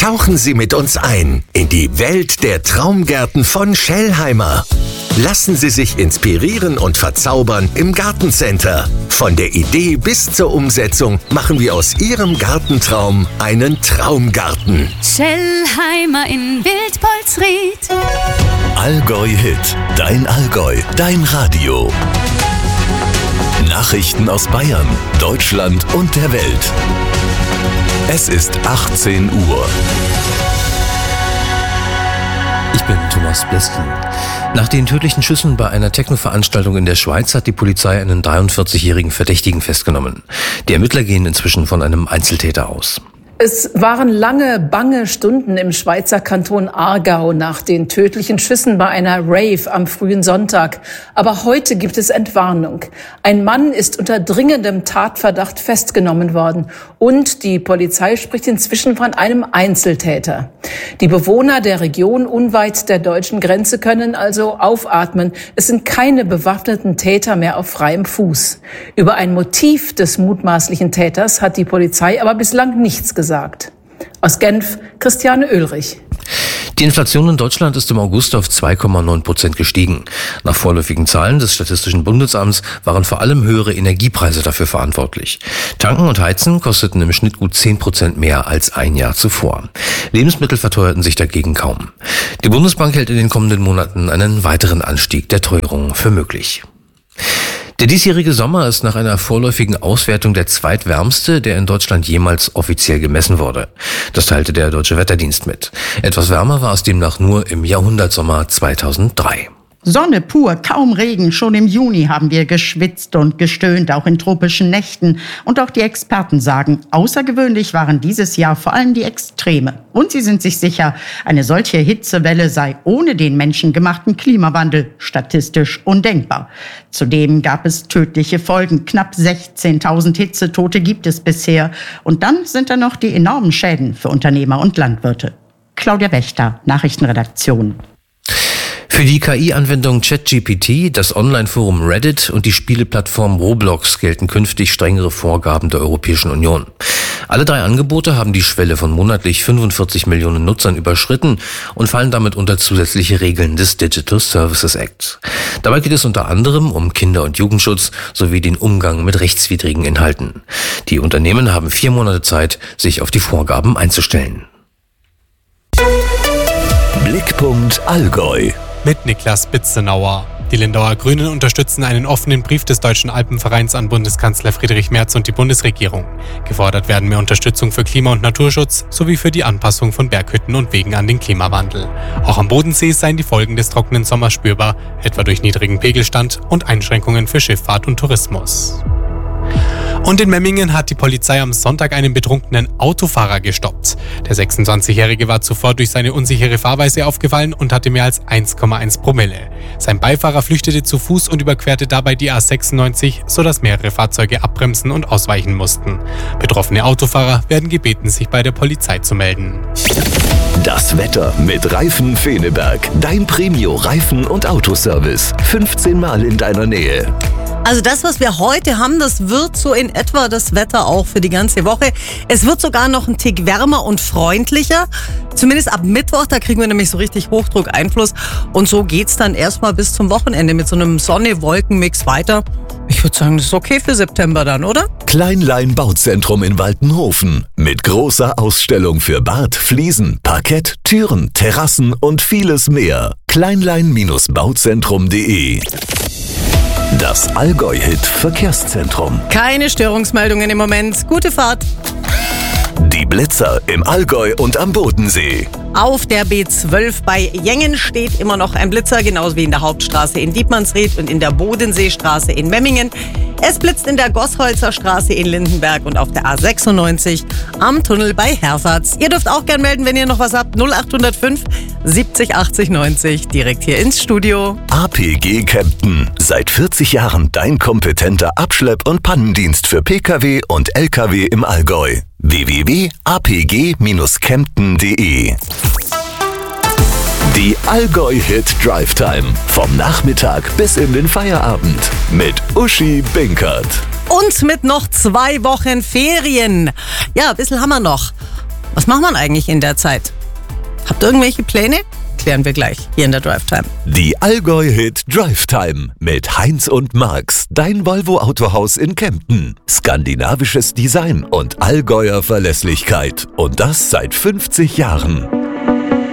Tauchen Sie mit uns ein in die Welt der Traumgärten von Schellheimer. Lassen Sie sich inspirieren und verzaubern im Gartencenter. Von der Idee bis zur Umsetzung machen wir aus Ihrem Gartentraum einen Traumgarten. Schellheimer in Wildpolsried. Allgäu Hit, dein Allgäu, dein Radio. Nachrichten aus Bayern, Deutschland und der Welt. Es ist 18 Uhr. Ich bin Thomas Bleski. Nach den tödlichen Schüssen bei einer Techno-Veranstaltung in der Schweiz hat die Polizei einen 43-jährigen Verdächtigen festgenommen. Die Ermittler gehen inzwischen von einem Einzeltäter aus. Es waren lange, bange Stunden im Schweizer Kanton Aargau nach den tödlichen Schüssen bei einer Rave am frühen Sonntag. Aber heute gibt es Entwarnung. Ein Mann ist unter dringendem Tatverdacht festgenommen worden. Und die Polizei spricht inzwischen von einem Einzeltäter. Die Bewohner der Region unweit der deutschen Grenze können also aufatmen. Es sind keine bewaffneten Täter mehr auf freiem Fuß. Über ein Motiv des mutmaßlichen Täters hat die Polizei aber bislang nichts gesagt. Aus Genf, Christiane Oehlrich. Die Inflation in Deutschland ist im August auf 2,9% gestiegen. Nach vorläufigen Zahlen des Statistischen Bundesamts waren vor allem höhere Energiepreise dafür verantwortlich. Tanken und Heizen kosteten im Schnitt gut 10% mehr als ein Jahr zuvor. Lebensmittel verteuerten sich dagegen kaum. Die Bundesbank hält in den kommenden Monaten einen weiteren Anstieg der Teuerung für möglich. Der diesjährige Sommer ist nach einer vorläufigen Auswertung der zweitwärmste, der in Deutschland jemals offiziell gemessen wurde. Das teilte der Deutsche Wetterdienst mit. Etwas wärmer war es demnach nur im Jahrhundertsommer 2003. Sonne pur, kaum Regen. Schon im Juni haben wir geschwitzt und gestöhnt, auch in tropischen Nächten. Und auch die Experten sagen, außergewöhnlich waren dieses Jahr vor allem die Extreme. Und sie sind sich sicher, eine solche Hitzewelle sei ohne den menschengemachten Klimawandel statistisch undenkbar. Zudem gab es tödliche Folgen. Knapp 16.000 Hitzetote gibt es bisher. Und dann sind da noch die enormen Schäden für Unternehmer und Landwirte. Claudia Wächter, Nachrichtenredaktion. Für die KI-Anwendung ChatGPT, das Online-Forum Reddit und die Spieleplattform Roblox gelten künftig strengere Vorgaben der Europäischen Union. Alle drei Angebote haben die Schwelle von monatlich 45 Millionen Nutzern überschritten und fallen damit unter zusätzliche Regeln des Digital Services Act. Dabei geht es unter anderem um Kinder- und Jugendschutz sowie den Umgang mit rechtswidrigen Inhalten. Die Unternehmen haben 4 Monate Zeit, sich auf die Vorgaben einzustellen. Blickpunkt Allgäu. Mit Niklas Bitzenauer. Die Lindauer Grünen unterstützen einen offenen Brief des Deutschen Alpenvereins an Bundeskanzler Friedrich Merz und die Bundesregierung. Gefordert werden mehr Unterstützung für Klima- und Naturschutz sowie für die Anpassung von Berghütten und Wegen an den Klimawandel. Auch am Bodensee seien die Folgen des trockenen Sommers spürbar, etwa durch niedrigen Pegelstand und Einschränkungen für Schifffahrt und Tourismus. Und in Memmingen hat die Polizei am Sonntag einen betrunkenen Autofahrer gestoppt. Der 26-Jährige war zuvor durch seine unsichere Fahrweise aufgefallen und hatte mehr als 1,1 Promille. Sein Beifahrer flüchtete zu Fuß und überquerte dabei die A96, sodass mehrere Fahrzeuge abbremsen und ausweichen mussten. Betroffene Autofahrer werden gebeten, sich bei der Polizei zu melden. Das Wetter mit Reifen Feneberg. Dein Premio-Reifen- und Autoservice. 15 Mal in deiner Nähe. Also das, was wir heute haben, das wird so in etwa das Wetter auch für die ganze Woche. Es wird sogar noch ein Tick wärmer und freundlicher. Zumindest ab Mittwoch, da kriegen wir nämlich so richtig Hochdruckeinfluss. Und so geht's dann erstmal bis zum Wochenende mit so einem Sonne-Wolken-Mix weiter. Ich würde sagen, das ist okay für September dann, oder? Kleinlein Bauzentrum in Waltenhofen. Mit großer Ausstellung für Bad, Fliesen, Parkett, Türen, Terrassen und vieles mehr. Kleinlein-bauzentrum.de. Das Allgäu-Hit Verkehrszentrum. Keine Störungsmeldungen im Moment. Gute Fahrt. Die Blitzer im Allgäu und am Bodensee. Auf der B12 bei Jengen steht immer noch ein Blitzer, genauso wie in der Hauptstraße in Dietmannsried und in der Bodenseestraße in Memmingen. Es blitzt in der Gossholzer Straße in Lindenberg und auf der A96 am Tunnel bei Herfahrt. Ihr dürft auch gern melden, wenn ihr noch was habt. 0805 70 80 90, direkt hier ins Studio. APG Kempten. Seit 40 Jahren dein kompetenter Abschlepp- und Pannendienst für Pkw und Lkw im Allgäu. www.apg-kempten.de. Die Allgäu-Hit Drive Time. Vom Nachmittag bis in den Feierabend. Mit Uschi Binkert. Und mit noch 2 Wochen Ferien. Ja, ein bisschen haben wir noch. Was macht man eigentlich in der Zeit? Habt ihr irgendwelche Pläne? Klären wir gleich hier in der Drive Time. Die Allgäu-Hit Drive Time mit Heinz und Marx, dein Volvo Autohaus in Kempten. Skandinavisches Design und Allgäuer Verlässlichkeit. Und das seit 50 Jahren.